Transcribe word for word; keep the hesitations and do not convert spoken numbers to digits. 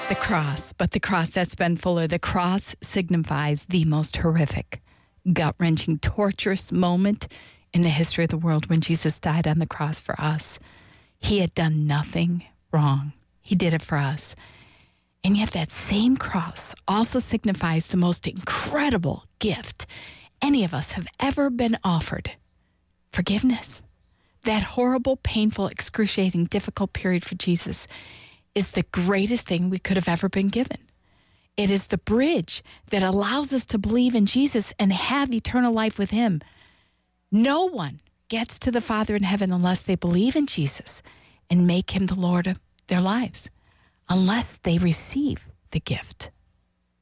The cross, but the cross that's been Fuller, the cross signifies the most horrific, gut-wrenching, torturous moment in the history of the world when Jesus died on the cross for us. He had done nothing wrong. He did it for us. And yet that same cross also signifies the most incredible gift any of us have ever been offered. Forgiveness. That horrible, painful, excruciating, difficult period for Jesus is the greatest thing we could have ever been given. It is the bridge that allows us to believe in Jesus and have eternal life with him. No one gets to the Father in heaven unless they believe in Jesus and make him the Lord of their lives, unless they receive the gift